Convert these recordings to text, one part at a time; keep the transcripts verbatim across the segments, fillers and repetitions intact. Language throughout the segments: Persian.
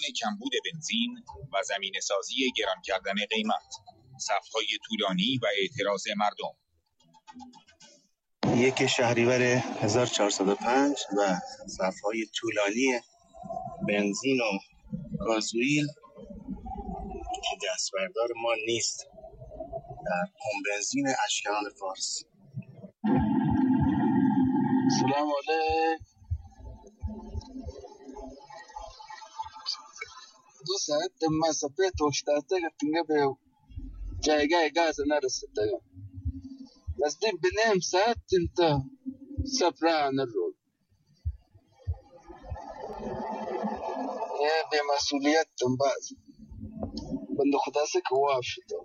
کمبود بنزین و زمینه‌سازی گران کردن قیمت، صف‌های طولانی و اعتراض مردم. یک شهریور هزار و چهارصد و پنج و صف‌های طولانی بنزین و گازوئیل که دستبردار ما نیست در پمپ بنزین اشکران فارس. سلام علیکم. دو ساعت مسافه توشتاته که به جایگاه گاز نرسیده. نزدیک به نیم ساعت انت سفران الرول. یه به مسئولیت تنباز. بنده خدا سے کواف شده.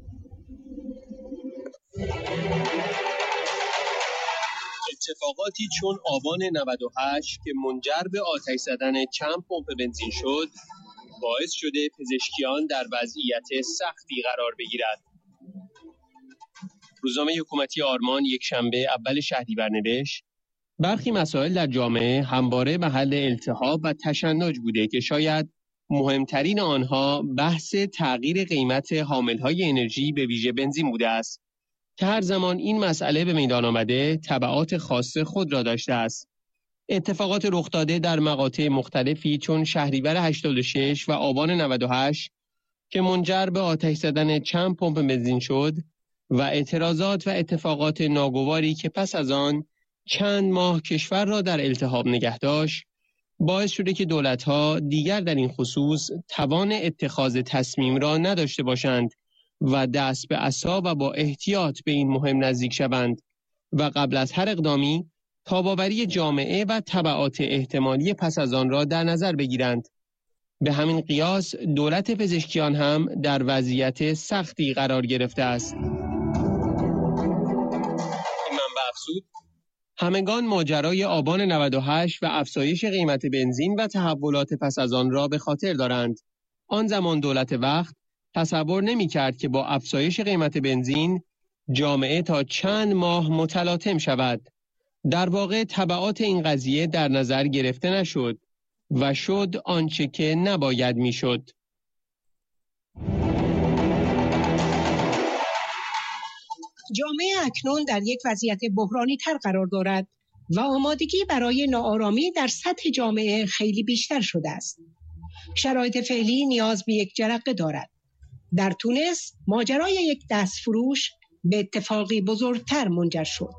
اتفاقاتی چون آبان نود و هشت که منجر به آتش زدن چند پمپ بنزین شد باعث شده پزشکیان در وضعیت سختی قرار بگیرد. روزنامه حکومتی آرمان یک شنبه اول شهریور نوشت برخی مسائل در جامعه همواره محل التهاب و تشنج بوده که شاید مهمترین آنها بحث تغییر قیمت حاملهای انرژی به ویژه بنزین بوده است که هر زمان این مسئله به میدان آمده تبعات خاص خود را داشته است. اتفاقات رخ داده در مقاطع مختلفی چون شهریور هشتاد و شش و آبان نود و هشت که منجر به آتش زدن چند پمپ بنزین شد و اعتراضات و اتفاقات ناگواری که پس از آن چند ماه کشور را در التهاب نگه داشت باعث شده که دولت‌ها دیگر در این خصوص توان اتخاذ تصمیم را نداشته باشند و دست به عصا و با احتیاط به این مهم نزدیک شوند و قبل از هر اقدامی تاب‌آوری جامعه و تبعات احتمالی پس از آن را در نظر بگیرند. به همین قیاس دولت پزشکیان هم در وضعیت سختی قرار گرفته است. این منبع افزود همگان ماجرای آبان نود و هشت و افزایش قیمت بنزین و تحولات پس از آن را به خاطر دارند. آن زمان دولت وقت تصور نمی کرد که با افزایش قیمت بنزین جامعه تا چند ماه متلاطم شود. در واقع تبعات این قضیه در نظر گرفته نشد و شد آنچه که نباید می شد. جامعه اکنون در یک وضعیت بحرانی تر قرار دارد و آمادگی برای ناآرامی در سطح جامعه خیلی بیشتر شده است. شرایط فعلی نیاز به یک جرقه دارد. در تونس ماجرای یک دستفروش به اتفاقی بزرگتر منجر شد.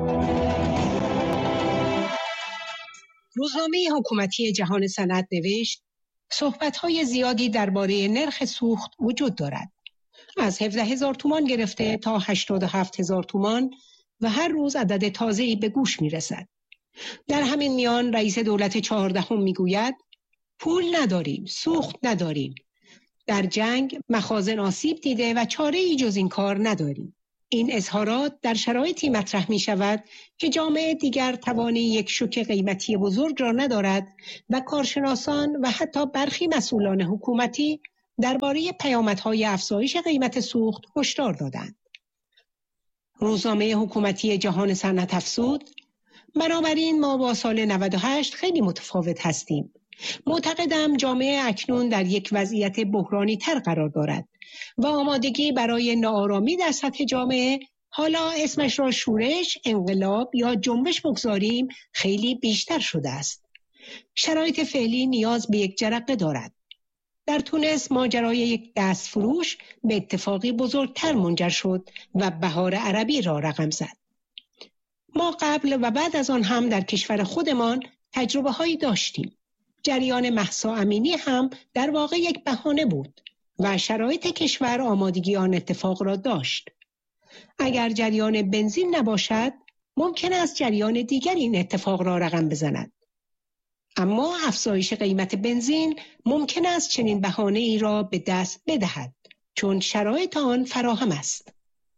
روزنامه حکومتی جهان صنعت نوشت صحبت‌های زیادی درباره نرخ سوخت وجود دارد. از هفده هزار تومان گرفته تا هشتاد و هفت هزار تومان و هر روز عدد تازه‌ای به گوش می‌رسد. در همین میان رئیس دولت چهاردهم میگوید پول نداریم، سوخت نداریم. در جنگ مخازن آسیب دیده و چاره‌ای جز این کار نداریم. این اظهارات در شرایطی مطرح می شود که جامعه دیگر توانی یک شوک قیمتی بزرگ را ندارد و کارشناسان و حتی برخی مسئولان حکومتی درباره پیامدهای افزایش قیمت سوخت هشدار دادند. روزنامه حکومتی جهان صنعت افزود بنابراین ما با سال نود و هشت خیلی متفاوت هستیم. معتقدم جامعه اکنون در یک وضعیت بحرانی تر قرار دارد و آمادگی برای ناآرامی در سطح جامعه، حالا اسمش را شورش، انقلاب یا جنبش بگذاریم، خیلی بیشتر شده است. شرایط فعلی نیاز به یک جرقه دارد. در تونس ماجرای یک دستفروش به اتفاقی بزرگتر منجر شد و بهار عربی را رقم زد. ما قبل و بعد از آن هم در کشور خودمان تجربه هایی داشتیم. جریان مهسا امینی هم در واقع یک بهانه بود و شرایط کشور آمادگی آن اتفاق را داشت. اگر جریان بنزین نباشد، ممکن است جریان دیگر این اتفاق را رقم بزند. اما افزایش قیمت بنزین ممکن است چنین بهانه ای را به دست بدهد، چون شرایط آن فراهم است.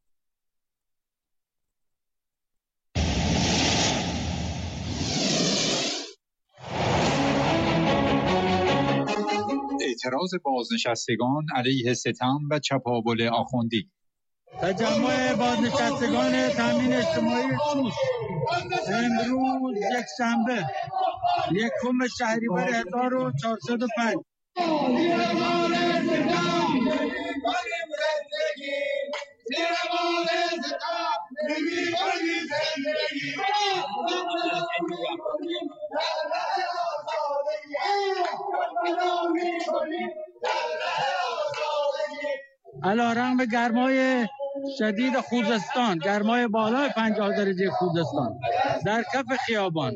اعتراض بازنشستگان علیه ستم و چپاول آخوندی. تجمع بازنشستگان تامین اجتماعی شوش امروز یک شنبه یکم شهریور هزار و چهارصد و پنج علیرغم گرمای شدید خوزستان، گرمای بالای پنجاه درجه خوزستان، در کف خیابان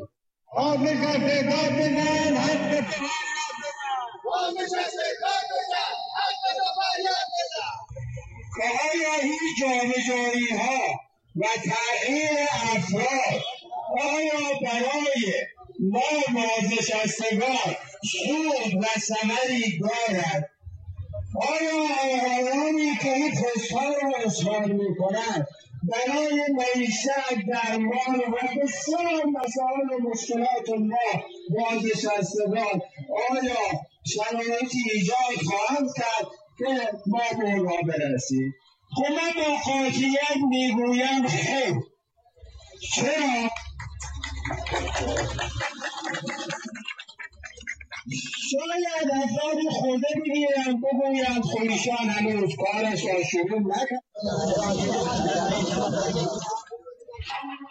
که آیا این جابجایی ها و تغییر افراد آیا برای ما بازنشستگان سود و ثمری دارد؟ آیا آقایانی که این خشک‌ها را اصرار می‌کنند برای معیشت، درمان و بسیار مسائل و مشکلات ما بازنشستگان آیا شرایطی ایجاد خواهند کرد که ما به اونها برسیم؟ خب من با قاطعیت میگویم خیر. چرا؟ شاید افرادی خورده بگیرند بگویند خودشان هنوز کارش را شروع نکرد.